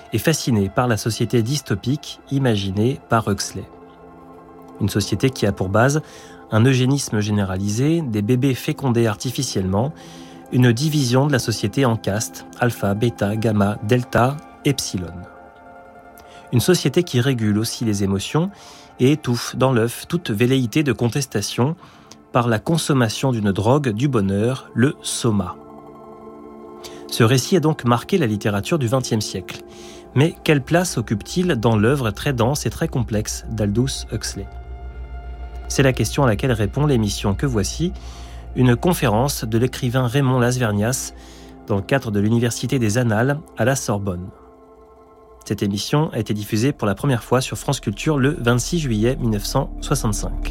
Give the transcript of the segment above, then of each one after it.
et fasciné par la société dystopique imaginée par Huxley. Une société qui a pour base un eugénisme généralisé, des bébés fécondés artificiellement, une division de la société en castes, alpha, bêta, gamma, delta, epsilon. Une société qui régule aussi les émotions et étouffe dans l'œuf toute velléité de contestation par la consommation d'une drogue du bonheur, le soma. Ce récit a donc marqué la littérature du XXe siècle. Mais quelle place occupe-t-il dans l'œuvre très dense et très complexe d'Aldous Huxley ? C'est la question à laquelle répond l'émission que voici, une conférence de l'écrivain Raymond Las-Vernias dans le cadre de l'Université des Annales à la Sorbonne. Cette émission a été diffusée pour la première fois sur France Culture le 26 juillet 1965.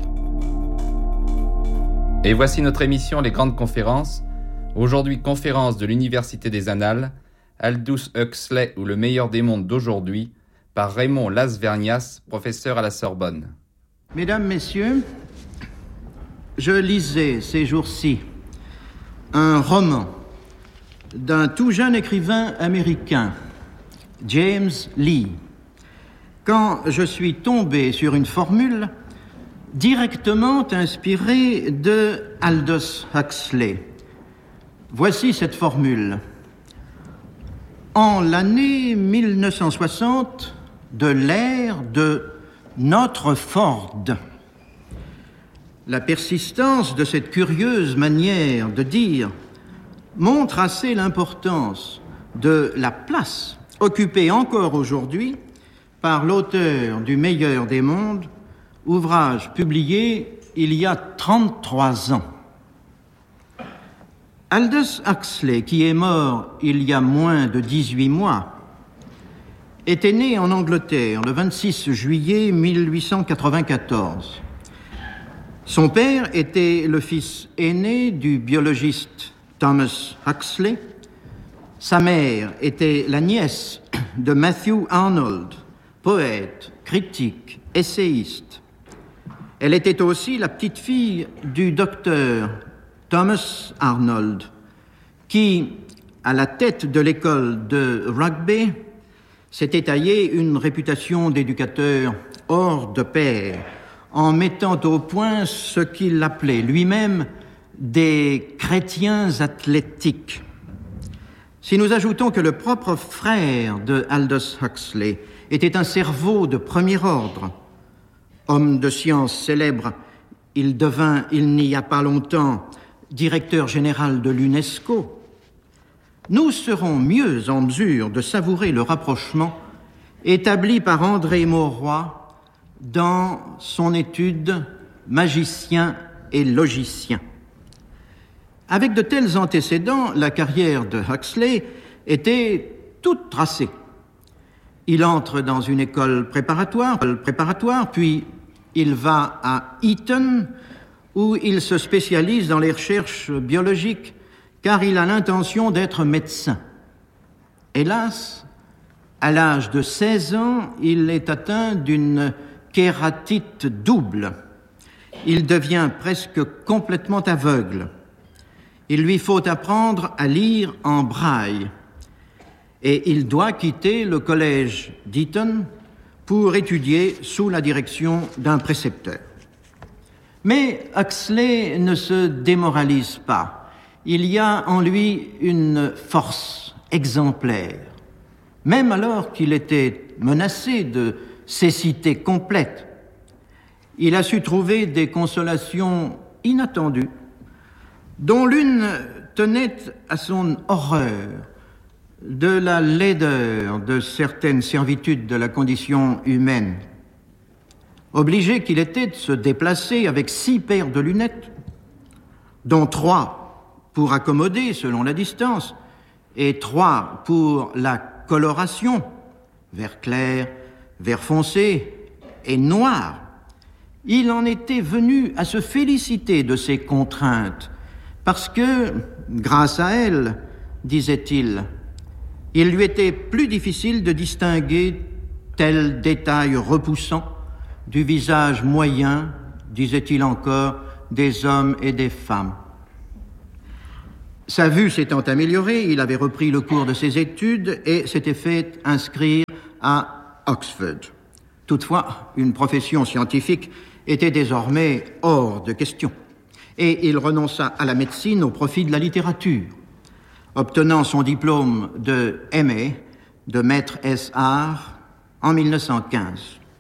Et voici notre émission Les Grandes Conférences. Aujourd'hui, conférence de l'Université des Annales, Aldous Huxley ou le meilleur des mondes d'aujourd'hui, par Raymond Las-Vernias, professeur à la Sorbonne. Mesdames, Messieurs, je lisais ces jours-ci un roman d'un tout jeune écrivain américain, James Lee, quand je suis tombé sur une formule directement inspirée de Aldous Huxley. Voici cette formule. En l'année 1960 de l'ère de notre Ford. La persistance de cette curieuse manière de dire montre assez l'importance de la place occupée encore aujourd'hui par l'auteur du Meilleur des mondes, ouvrage publié il y a 33 ans. Aldous Huxley, qui est mort il y a moins de 18 mois, était né en Angleterre le 26 juillet 1894. Son père était le fils aîné du biologiste Thomas Huxley. Sa mère était la nièce de Matthew Arnold, poète, critique, essayiste. Elle était aussi la petite-fille du docteur Thomas Arnold, qui, à la tête de l'école de Rugby, s'était taillé une réputation d'éducateur hors de pair, en mettant au point ce qu'il appelait lui-même des chrétiens athlétiques. Si nous ajoutons que le propre frère de Aldous Huxley était un cerveau de premier ordre, homme de science célèbre, il devint, il n'y a pas longtemps, directeur général de l'UNESCO, nous serons mieux en mesure de savourer le rapprochement établi par André Mauroy dans son étude « Magicien et logicien ». Avec de tels antécédents, la carrière de Huxley était toute tracée. Il entre dans une école préparatoire, puis il va à Eton, où il se spécialise dans les recherches biologiques, car il a l'intention d'être médecin. Hélas, à l'âge de 16 ans, il est atteint d'une kératite double. Il devient presque complètement aveugle. Il lui faut apprendre à lire en braille. Et il doit quitter le collège d'Eton pour étudier sous la direction d'un précepteur. Mais Huxley ne se démoralise pas. Il y a en lui une force exemplaire. Même alors qu'il était menacé de cécité complète, il a su trouver des consolations inattendues, dont l'une tenait à son horreur de la laideur de certaines servitudes de la condition humaine. Obligé qu'il était de se déplacer avec 6 paires de lunettes, dont 3 pour accommoder selon la distance, et 3 pour la coloration, vert clair, vert foncé et noir. Il en était venu à se féliciter de ces contraintes, parce que, grâce à elles, disait-il, il lui était plus difficile de distinguer tel détail repoussant du visage moyen, disait-il encore, des hommes et des femmes. Sa vue s'étant améliorée, il avait repris le cours de ses études et s'était fait inscrire à Oxford. Toutefois, une profession scientifique était désormais hors de question, et il renonça à la médecine au profit de la littérature, obtenant son diplôme de M.A. de maître S.Art en 1915.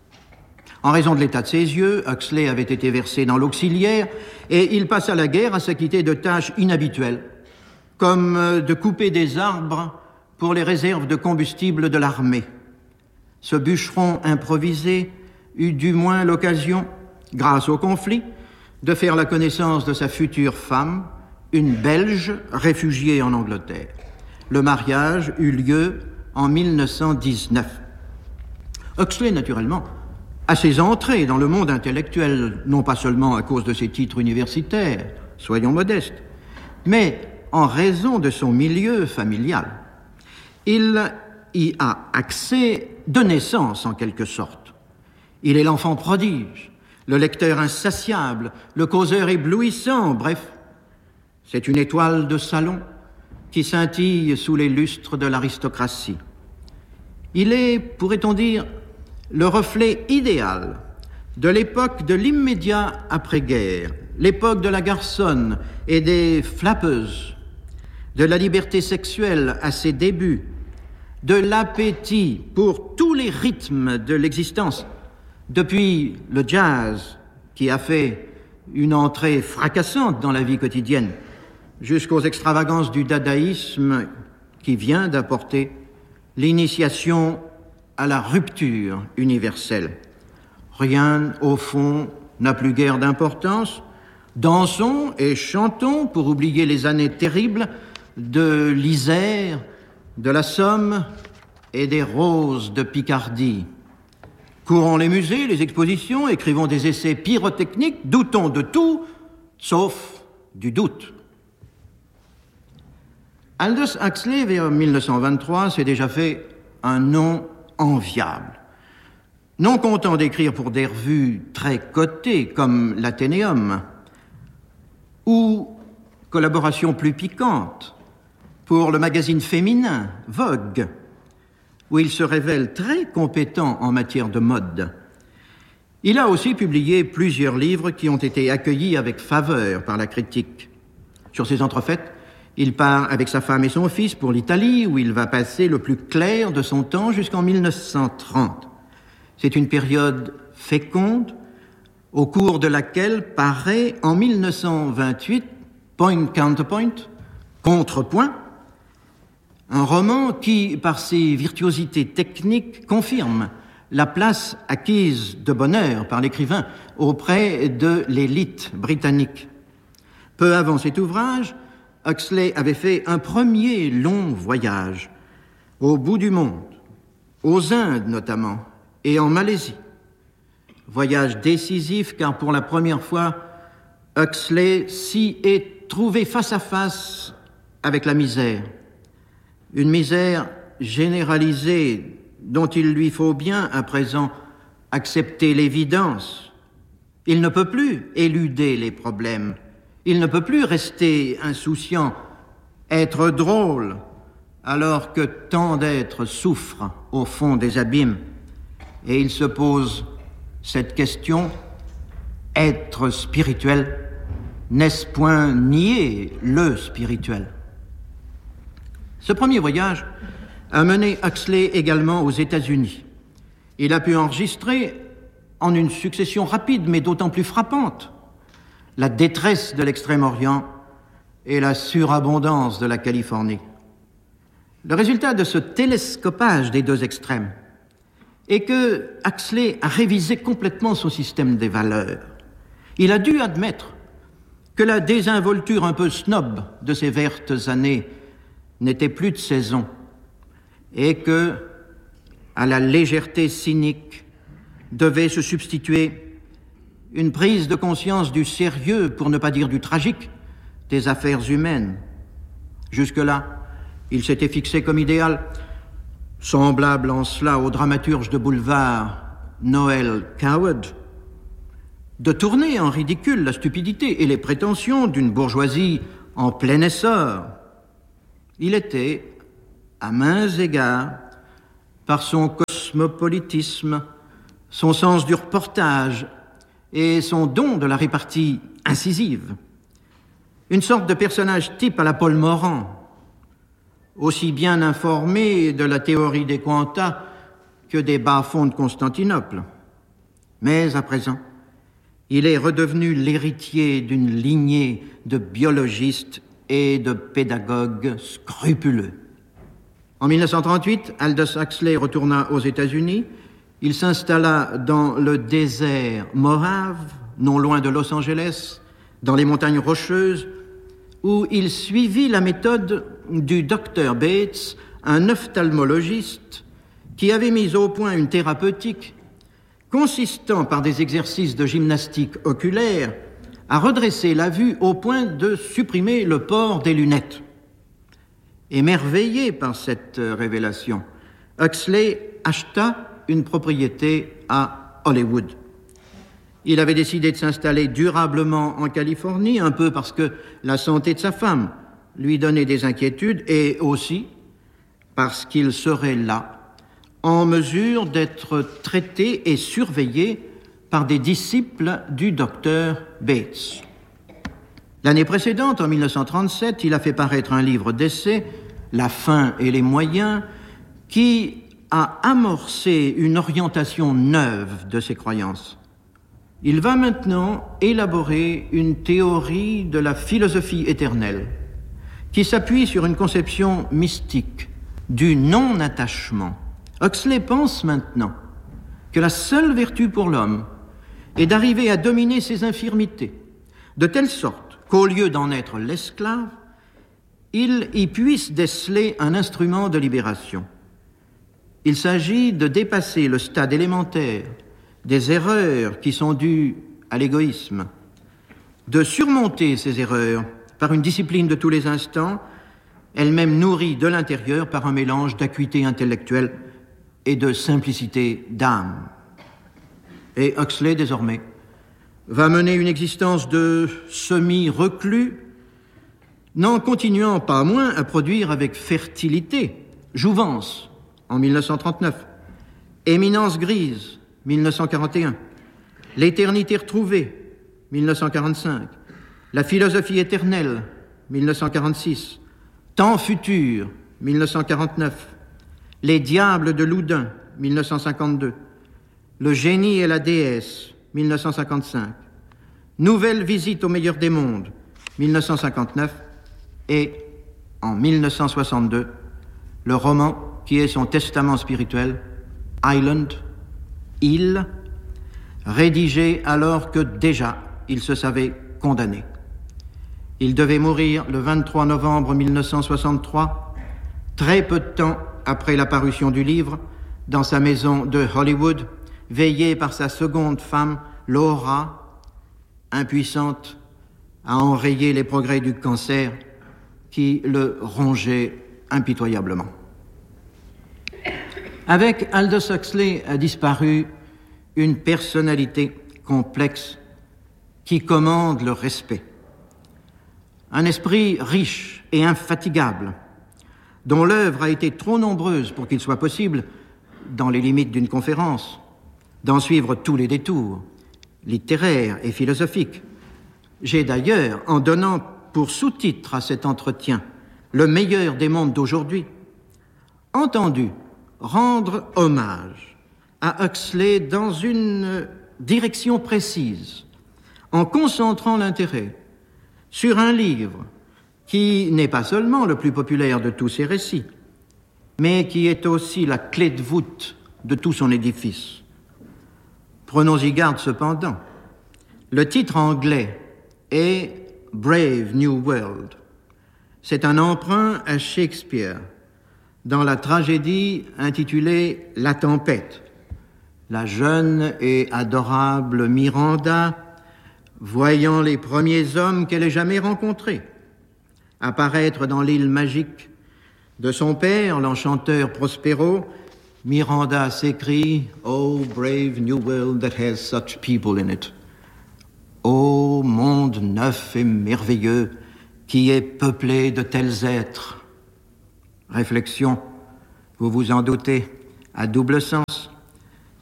En raison de l'état de ses yeux, Huxley avait été versé dans l'auxiliaire et il passa la guerre à s'acquitter de tâches inhabituelles, comme de couper des arbres pour les réserves de combustible de l'armée. Ce bûcheron improvisé eut du moins l'occasion, grâce au conflit, de faire la connaissance de sa future femme, une Belge réfugiée en Angleterre. Le mariage eut lieu en 1919. Huxley, naturellement, a ses entrées dans le monde intellectuel, non pas seulement à cause de ses titres universitaires, soyons modestes, mais en raison de son milieu familial. Il y a accès de naissance, en quelque sorte. Il est l'enfant prodige, le lecteur insatiable, le causeur éblouissant, bref, c'est une étoile de salon qui scintille sous les lustres de l'aristocratie. Il est, pourrait-on dire, le reflet idéal de l'époque de l'immédiat après-guerre, l'époque de la garçonne et des flappeuses, de la liberté sexuelle à ses débuts, de l'appétit pour tous les rythmes de l'existence, depuis le jazz qui a fait une entrée fracassante dans la vie quotidienne, jusqu'aux extravagances du dadaïsme qui vient d'apporter l'initiation à la rupture universelle. Rien, au fond, n'a plus guère d'importance. Dansons et chantons pour oublier les années terribles de l'Isère, de la Somme et des roses de Picardie. Courons les musées, les expositions, écrivons des essais pyrotechniques, doutons de tout, sauf du doute. Aldous Huxley, vers 1923, s'est déjà fait un nom enviable. Non content d'écrire pour des revues très cotées comme l'Athénéum, ou collaboration plus piquante pour le magazine féminin Vogue, où il se révèle très compétent en matière de mode. Il a aussi publié plusieurs livres qui ont été accueillis avec faveur par la critique. Sur ces entrefaites, il part avec sa femme et son fils pour l'Italie, où il va passer le plus clair de son temps jusqu'en 1930. C'est une période féconde, au cours de laquelle paraît en 1928 Point Counterpoint, Contrepoint, un roman qui, par ses virtuosités techniques, confirme la place acquise de bonne heure par l'écrivain auprès de l'élite britannique. Peu avant cet ouvrage, Huxley avait fait un premier long voyage au bout du monde, aux Indes notamment, et en Malaisie. Voyage décisif car pour la première fois, Huxley s'y est trouvé face à face avec la misère. Une misère généralisée dont il lui faut bien à présent accepter l'évidence. Il ne peut plus éluder les problèmes. Il ne peut plus rester insouciant, être drôle, alors que tant d'êtres souffrent au fond des abîmes. Et il se pose cette question, être spirituel, n'est-ce point nier le spirituel? Ce premier voyage a mené Huxley également aux États-Unis. Il a pu enregistrer, en une succession rapide mais d'autant plus frappante, la détresse de l'Extrême-Orient et la surabondance de la Californie. Le résultat de ce télescopage des deux extrêmes est que Huxley a révisé complètement son système des valeurs. Il a dû admettre que la désinvolture un peu snob de ces vertes années n'était plus de saison et que, à la légèreté cynique, devait se substituer une prise de conscience du sérieux, pour ne pas dire du tragique, des affaires humaines. Jusque-là, il s'était fixé comme idéal, semblable en cela au dramaturge de boulevard Noel Coward, de tourner en ridicule la stupidité et les prétentions d'une bourgeoisie en plein essor. Il était, à maints égards, par son cosmopolitisme, son sens du reportage et son don de la répartie incisive. Une sorte de personnage type à la Paul Morand, aussi bien informé de la théorie des quanta que des bas-fonds de Constantinople. Mais à présent, il est redevenu l'héritier d'une lignée de biologistes et de pédagogues scrupuleux. En 1938, Aldous Huxley retourna aux États-Unis. Il s'installa dans le désert morave, non loin de Los Angeles, dans les montagnes rocheuses, où il suivit la méthode du docteur Bates, un ophtalmologiste qui avait mis au point une thérapeutique consistant par des exercices de gymnastique oculaire à redresser la vue au point de supprimer le port des lunettes. Émerveillé par cette révélation, Huxley acheta une propriété à Hollywood. Il avait décidé de s'installer durablement en Californie, un peu parce que la santé de sa femme lui donnait des inquiétudes et aussi parce qu'il serait là, en mesure d'être traité et surveillé par des disciples du docteur Bates. L'année précédente, en 1937, il a fait paraître un livre d'essais, La fin et les moyens, qui a amorcé une orientation neuve de ses croyances. Il va maintenant élaborer une théorie de la philosophie éternelle qui s'appuie sur une conception mystique du non-attachement. Huxley pense maintenant que la seule vertu pour l'homme est d'arriver à dominer ses infirmités, de telle sorte qu'au lieu d'en être l'esclave, il y puisse déceler un instrument de libération. Il s'agit de dépasser le stade élémentaire des erreurs qui sont dues à l'égoïsme, de surmonter ces erreurs par une discipline de tous les instants, elle-même nourrie de l'intérieur par un mélange d'acuité intellectuelle et de simplicité d'âme. Et Huxley, désormais, va mener une existence de semi-reclus, n'en continuant pas moins à produire avec fertilité Jouvence, en 1939, Éminence grise, 1941, L'éternité retrouvée, 1945, La philosophie éternelle, 1946, Temps futur, 1949, Les diables de Loudun, 1952, Le génie et la déesse, 1955, Nouvelle visite au meilleur des mondes, 1959, et, en 1962, le roman qui est son testament spirituel, Island, Île, rédigé alors que déjà il se savait condamné. Il devait mourir le 23 novembre 1963, très peu de temps après la parution du livre, dans sa maison de Hollywood, veillé par sa seconde femme, Laura, impuissante à enrayer les progrès du cancer qui le rongeait impitoyablement. Avec Aldous Huxley a disparu une personnalité complexe qui commande le respect. Un esprit riche et infatigable, dont l'œuvre a été trop nombreuse pour qu'il soit possible, dans les limites d'une conférence, d'en suivre tous les détours, littéraires et philosophiques. J'ai d'ailleurs, en donnant pour sous-titre à cet entretien « Le meilleur des mondes d'aujourd'hui », entendu rendre hommage à Huxley dans une direction précise, en concentrant l'intérêt sur un livre qui n'est pas seulement le plus populaire de tous ses récits, mais qui est aussi la clé de voûte de tout son édifice. Prenons-y garde cependant. Le titre anglais est Brave New World. C'est un emprunt à Shakespeare dans la tragédie intitulée La Tempête. La jeune et adorable Miranda, voyant les premiers hommes qu'elle ait jamais rencontrés apparaître dans l'île magique de son père, l'enchanteur Prospero, Miranda s'écrie « Oh, brave new world that has such people in it ». Ô monde neuf et merveilleux qui est peuplé de tels êtres. Réflexion, vous vous en doutez, à double sens.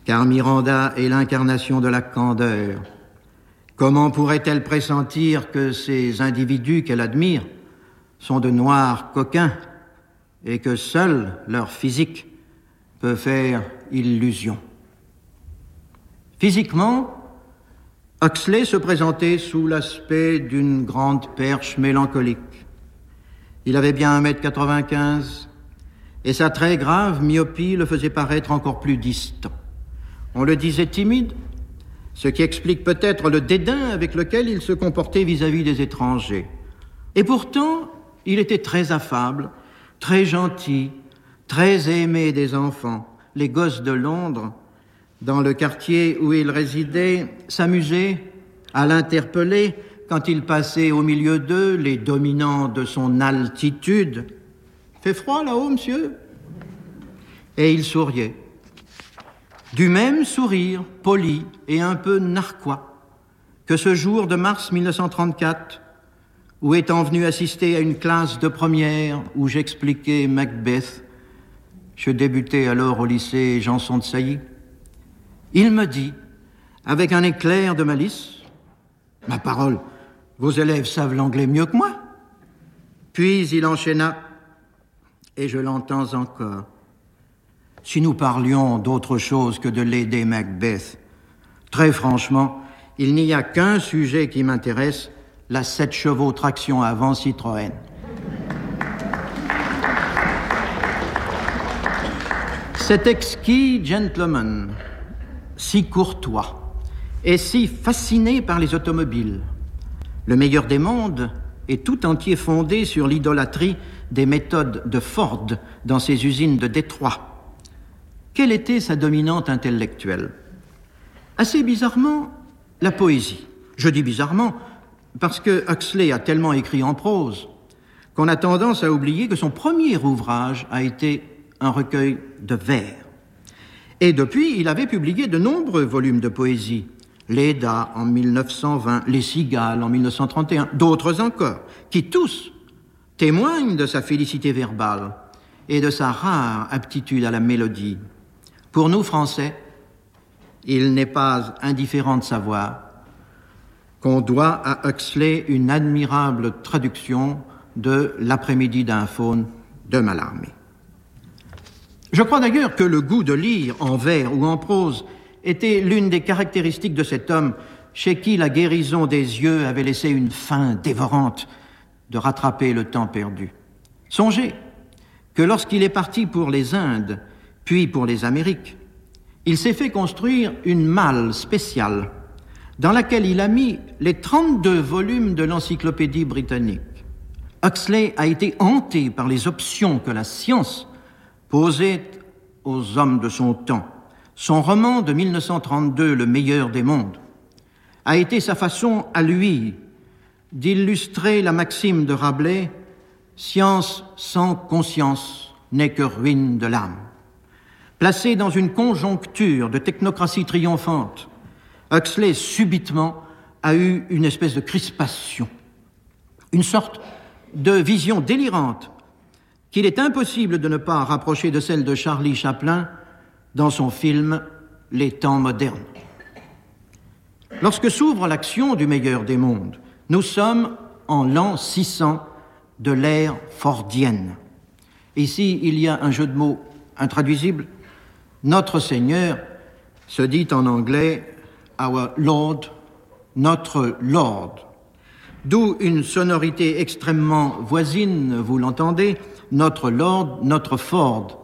car Miranda est l'incarnation de la candeur. Comment pourrait-elle pressentir que ces individus qu'elle admire sont de noirs coquins et que seul leur physique peut faire illusion? Physiquement, Huxley se présentait sous l'aspect d'une grande perche mélancolique. Il avait bien 1m95 et sa très grave myopie le faisait paraître encore plus distant. On le disait timide, ce qui explique peut-être le dédain avec lequel il se comportait vis-à-vis des étrangers. Et pourtant, il était très affable, très gentil, très aimé des enfants. Les gosses de Londres, dans le quartier où il résidait, s'amusaient à l'interpeller quand il passait au milieu d'eux, les dominant de son altitude. « Fait froid là-haut, monsieur ?» Et il souriait. Du même sourire, poli et un peu narquois, que ce jour de mars 1934, où étant venu assister à une classe de première où j'expliquais Macbeth, je débutais alors au lycée Janson de Sailly, il me dit, avec un éclair de malice, « Ma parole, vos élèves savent l'anglais mieux que moi ?» Puis il enchaîna, et je l'entends encore. « Si nous parlions d'autre chose que de Lady Macbeth, très franchement, il n'y a qu'un sujet qui m'intéresse, la 7 chevaux traction avant Citroën. » Cet exquis gentleman, si courtois et si fasciné par les automobiles, le meilleur des mondes est tout entier fondé sur l'idolâtrie des méthodes de Ford dans ses usines de Détroit. Quelle était sa dominante intellectuelle? Assez bizarrement, la poésie. Je dis bizarrement parce que Huxley a tellement écrit en prose qu'on a tendance à oublier que son premier ouvrage a été un recueil de vers. Et depuis, il avait publié de nombreux volumes de poésie. L'Eda en 1920, Les Cigales en 1931, d'autres encore, qui tous témoignent de sa félicité verbale et de sa rare aptitude à la mélodie. Pour nous, Français, il n'est pas indifférent de savoir qu'on doit à Huxley une admirable traduction de L'après-midi d'un faune de Mallarmé. Je crois d'ailleurs que le goût de lire en vers ou en prose était l'une des caractéristiques de cet homme chez qui la guérison des yeux avait laissé une faim dévorante de rattraper le temps perdu. Songez que lorsqu'il est parti pour les Indes, puis pour les Amériques, il s'est fait construire une malle spéciale dans laquelle il a mis les 32 volumes de l'encyclopédie britannique. Huxley a été hanté par les options que la science posait aux hommes de son temps. Son roman de 1932, Le meilleur des mondes, a été sa façon à lui d'illustrer la maxime de Rabelais « Science sans conscience n'est que ruine de l'âme ». Placé dans une conjoncture de technocratie triomphante, Huxley subitement a eu une espèce de crispation, une sorte de vision délirante qu'il est impossible de ne pas rapprocher de celle de Charlie Chaplin dans son film « Les temps modernes ». Lorsque s'ouvre l'action du meilleur des mondes, nous sommes en l'an 600 de l'ère fordienne. Ici, il y a un jeu de mots intraduisible. Notre Seigneur se dit en anglais « Our Lord », notre Lord, d'où une sonorité extrêmement voisine, vous l'entendez, notre Lord, notre Ford,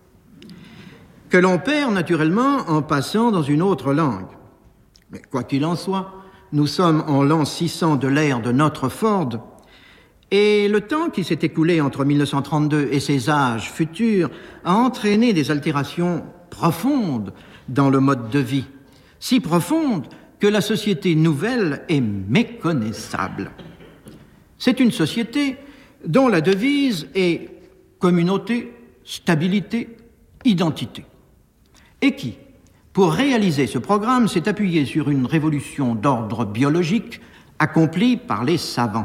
que l'on perd naturellement en passant dans une autre langue. Mais quoi qu'il en soit, nous sommes en l'an 600 de l'ère de notre Ford, et le temps qui s'est écoulé entre 1932 et ces âges futurs a entraîné des altérations profondes dans le mode de vie, si profondes que la société nouvelle est méconnaissable. C'est une société dont la devise est communauté, stabilité, identité, et qui, pour réaliser ce programme, s'est appuyé sur une révolution d'ordre biologique accomplie par les savants.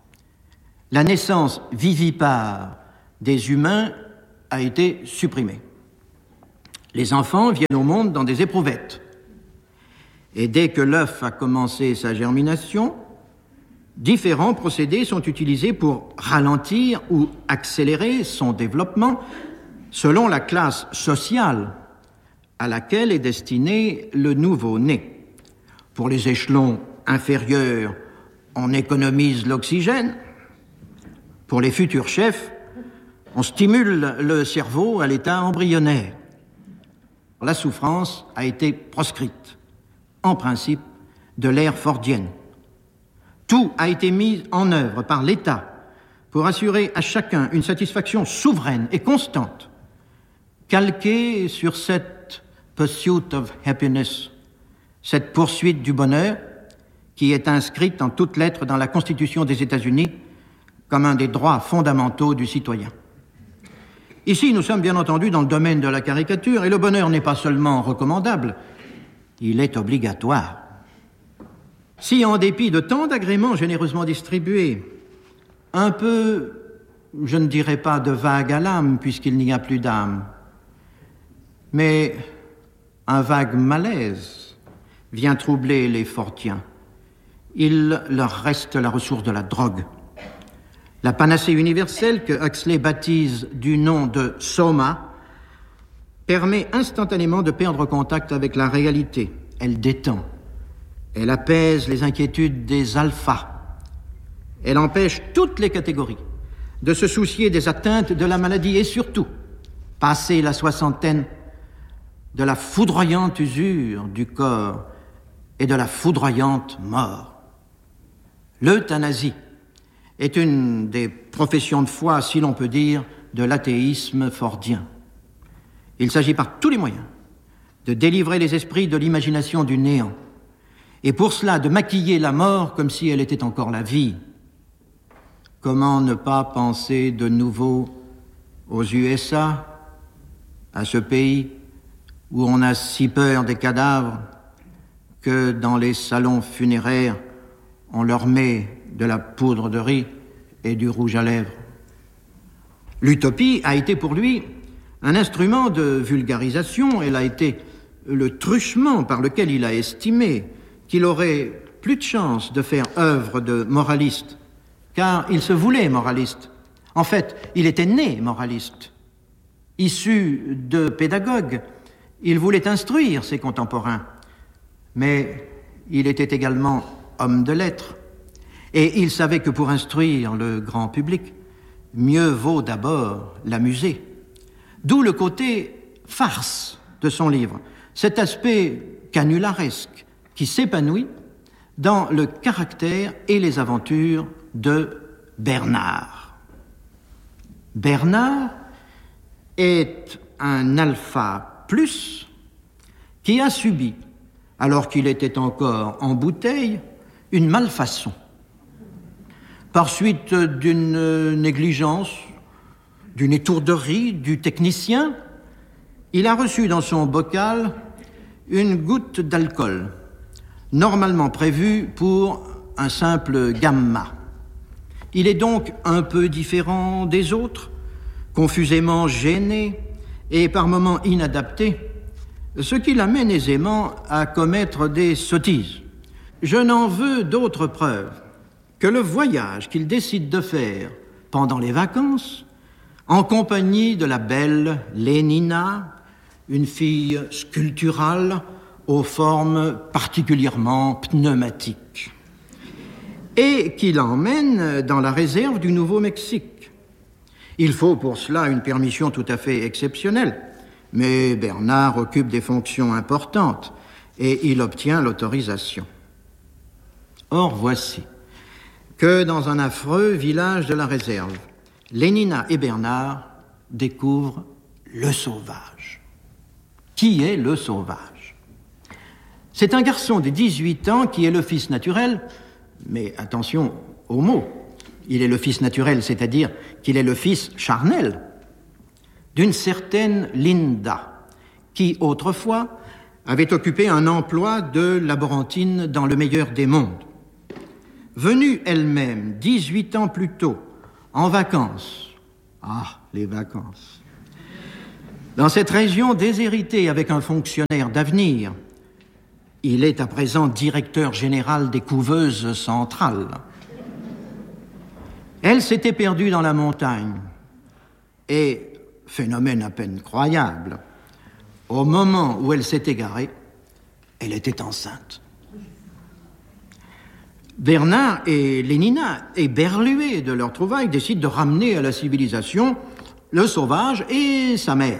La naissance vivipare des humains a été supprimée. Les enfants viennent au monde dans des éprouvettes. Et dès que l'œuf a commencé sa germination, différents procédés sont utilisés pour ralentir ou accélérer son développement selon la classe sociale à laquelle est destiné le nouveau-né. Pour les échelons inférieurs, on économise l'oxygène. Pour les futurs chefs, on stimule le cerveau à l'état embryonnaire. La souffrance a été proscrite, en principe, de l'ère fordienne. Tout a été mis en œuvre par l'État pour assurer à chacun une satisfaction souveraine et constante, calquée sur cette pursuit of happiness, cette poursuite du bonheur qui est inscrite en toutes lettres dans la Constitution des États-Unis comme un des droits fondamentaux du citoyen. Ici, nous sommes bien entendu dans le domaine de la caricature, et le bonheur n'est pas seulement recommandable, il est obligatoire. Si, en dépit de tant d'agréments généreusement distribués, un peu, je ne dirais pas de vague à l'âme, puisqu'il n'y a plus d'âme, mais un vague malaise vient troubler les Fordiens, il leur reste la ressource de la drogue. La panacée universelle que Huxley baptise du nom de soma permet instantanément de perdre contact avec la réalité. Elle détend. Elle apaise les inquiétudes des alphas. Elle empêche toutes les catégories de se soucier des atteintes de la maladie et surtout, passé la soixantaine, de la foudroyante usure du corps et de la foudroyante mort. L'euthanasie est une des professions de foi, si l'on peut dire, de l'athéisme fordien. Il s'agit par tous les moyens de délivrer les esprits de l'imagination du néant, et pour cela de maquiller la mort comme si elle était encore la vie. Comment ne pas penser de nouveau aux USA, à ce pays où on a si peur des cadavres que dans les salons funéraires, on leur met de la poudre de riz et du rouge à lèvres. L'utopie a été pour lui un instrument de vulgarisation. Elle a été le truchement par lequel il a estimé qu'il aurait plus de chance de faire œuvre de moraliste, car il se voulait moraliste. En fait, il était né moraliste. Issu de pédagogue, il voulait instruire ses contemporains, mais il était également homme de lettres. Et il savait que pour instruire le grand public, mieux vaut d'abord l'amuser. D'où le côté farce de son livre, cet aspect canularesque qui s'épanouit dans le caractère et les aventures de Bernard. Bernard est un alpha plus qui a subi, alors qu'il était encore en bouteille, une malfaçon. Par suite d'une négligence, d'une étourderie du technicien, il a reçu dans son bocal une goutte d'alcool, normalement prévue pour un simple gamma. Il est donc un peu différent des autres, confusément gêné et par moments inadapté, ce qui l'amène aisément à commettre des sottises. Je n'en veux d'autre preuve que le voyage qu'il décide de faire pendant les vacances, en compagnie de la belle Lénina, une fille sculpturale aux formes particulièrement pneumatiques, et qui l'emmène dans la réserve du Nouveau-Mexique. Il faut pour cela une permission tout à fait exceptionnelle, mais Bernard occupe des fonctions importantes et il obtient l'autorisation. Or, voici que dans un affreux village de la réserve, Lénina et Bernard découvrent le sauvage. Qui est le sauvage? C'est un garçon de 18 ans qui est le fils naturel, mais attention au mot, il est le fils naturel, c'est-à-dire qu'il est le fils charnel d'une certaine Linda, qui autrefois avait occupé un emploi de laborantine dans le meilleur des mondes. Venue elle-même 18 ans plus tôt, en vacances, les vacances, Dans cette région déshéritée avec un fonctionnaire d'avenir, il est à présent directeur général des couveuses centrales. Elle s'était perdue dans la montagne et, phénomène à peine croyable, au moment où elle s'est égarée, elle était enceinte. Bernard et Lénina, éberlués de leur trouvaille, décident de ramener à la civilisation le sauvage et sa mère.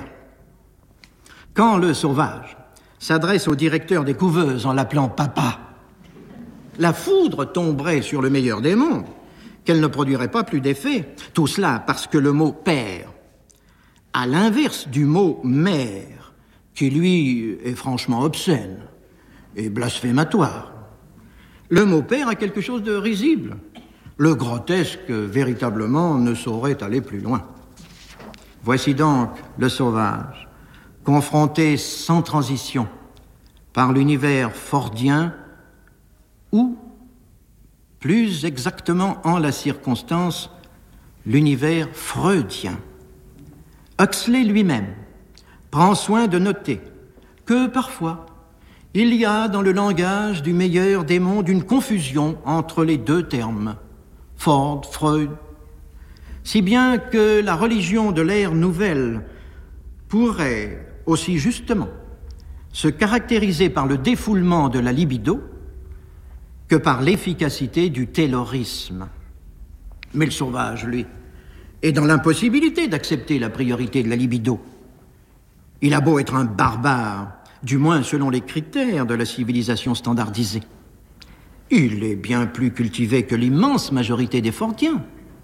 Quand le sauvage s'adresse au directeur des couveuses en l'appelant papa, la foudre tomberait sur le meilleur des mondes, qu'elle ne produirait pas plus d'effet. Tout cela parce que le mot père, à l'inverse du mot mère, qui lui est franchement obscène et blasphématoire, le mot père a quelque chose de risible. Le grotesque, véritablement, ne saurait aller plus loin. Voici donc le sauvage, confronté sans transition par l'univers fordien ou, plus exactement en la circonstance, l'univers freudien. Huxley lui-même prend soin de noter que parfois, il y a dans le langage du meilleur des mondes une confusion entre les deux termes, Ford, Freud, si bien que la religion de l'ère nouvelle pourrait aussi justement se caractériser par le défoulement de la libido que par l'efficacité du taylorisme. Mais le sauvage, lui, est dans l'impossibilité d'accepter la priorité de la libido. Il a beau être un barbare, du moins selon les critères de la civilisation standardisée. Il est bien plus cultivé que l'immense majorité des Fordiens.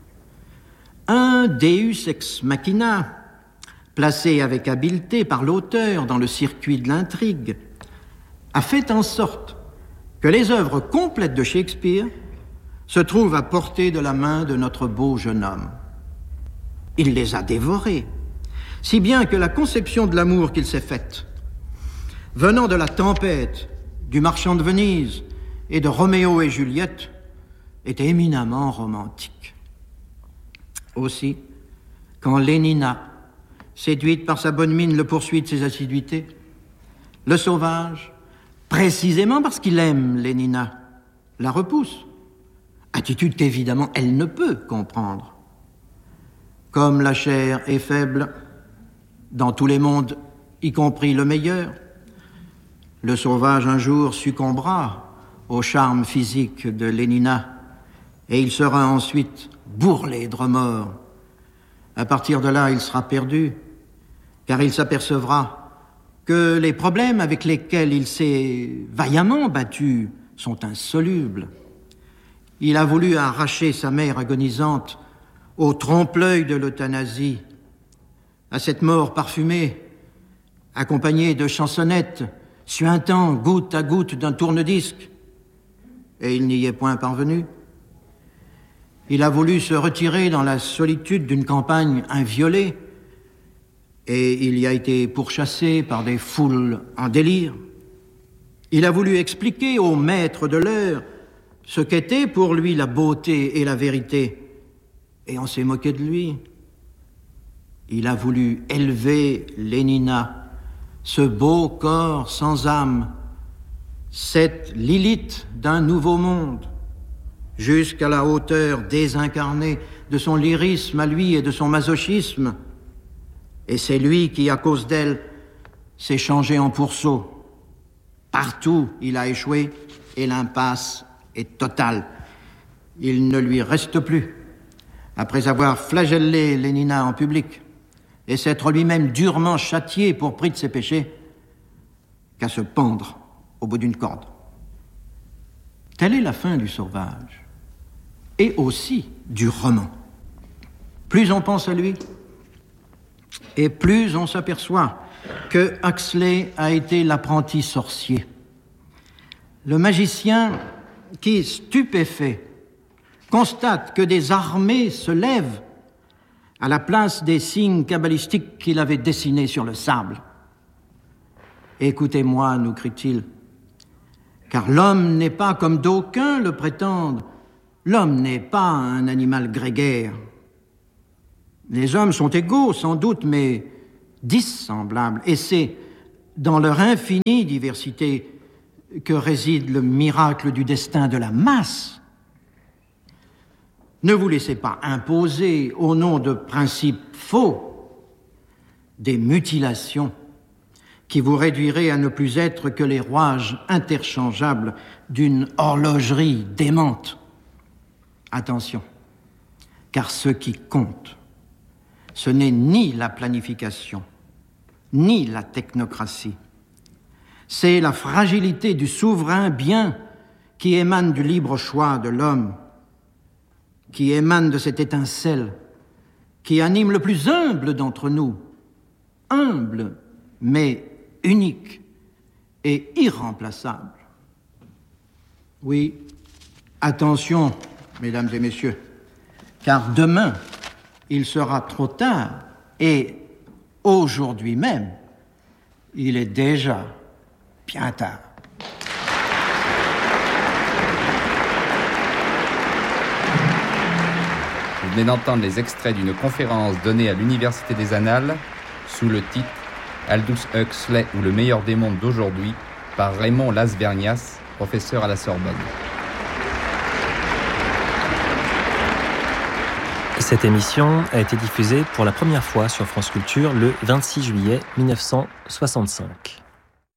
Un deus ex machina, placé avec habileté par l'auteur dans le circuit de l'intrigue, a fait en sorte que les œuvres complètes de Shakespeare se trouvent à portée de la main de notre beau jeune homme. Il les a dévorées, si bien que la conception de l'amour qu'il s'est faite, venant de la tempête, du marchand de Venise et de Roméo et Juliette, est éminemment romantique. Aussi, quand Lénina, séduite par sa bonne mine, le poursuit de ses assiduités, le sauvage, précisément parce qu'il aime Lénina, la repousse, attitude qu'évidemment elle ne peut comprendre. Comme la chair est faible dans tous les mondes, y compris le meilleur, le sauvage un jour succombera au charme physique de Lénina et il sera ensuite bourrelé de remords. À partir de là, il sera perdu, car il s'apercevra que les problèmes avec lesquels il s'est vaillamment battu sont insolubles. Il a voulu arracher sa mère agonisante au trompe-l'œil de l'euthanasie, à cette mort parfumée, accompagnée de chansonnettes, suintant goutte à goutte d'un tourne-disque, et il n'y est point parvenu. Il a voulu se retirer dans la solitude d'une campagne inviolée, et il y a été pourchassé par des foules en délire. Il a voulu expliquer au maître de l'heure ce qu'était pour lui la beauté et la vérité, et on s'est moqué de lui. Il a voulu élever Lénina, ce beau corps sans âme, cette Lilith d'un nouveau monde, jusqu'à la hauteur désincarnée de son lyrisme à lui et de son masochisme. Et c'est lui qui, à cause d'elle, s'est changé en pourceau. Partout, il a échoué et l'impasse est totale. Il ne lui reste plus, après avoir flagellé Lénina en public et s'être lui-même durement châtié pour prix de ses péchés, qu'à se pendre au bout d'une corde. Telle est la fin du sauvage, et aussi du roman. Plus on pense à lui, et plus on s'aperçoit que Huxley a été l'apprenti sorcier. Le magicien qui, stupéfait, constate que des armées se lèvent à la place des signes kabbalistiques qu'il avait dessinés sur le sable. « Écoutez-moi, nous crie-t-il, car l'homme n'est pas comme d'aucuns le prétendent. L'homme n'est pas un animal grégaire. Les hommes sont égaux, sans doute, mais dissemblables, et c'est dans leur infinie diversité que réside le miracle du destin de la masse. Ne vous laissez pas imposer, au nom de principes faux, des mutilations qui vous réduiraient à ne plus être que les rouages interchangeables d'une horlogerie démente. Attention, car ce qui compte, ce n'est ni la planification, ni la technocratie. C'est la fragilité du souverain bien qui émane du libre choix de l'homme, qui émane de cette étincelle qui anime le plus humble d'entre nous, humble mais unique et irremplaçable. Oui, attention, mesdames et messieurs, car demain, il sera trop tard et aujourd'hui même, il est déjà bien tard. Vous venez d'entendre les extraits d'une conférence donnée à l'Université des Annales sous le titre Aldous Huxley ou le meilleur des mondes d'aujourd'hui par Raymond Las-Vergnas, professeur à la Sorbonne. Cette émission a été diffusée pour la première fois sur France Culture le 26 juillet 1965.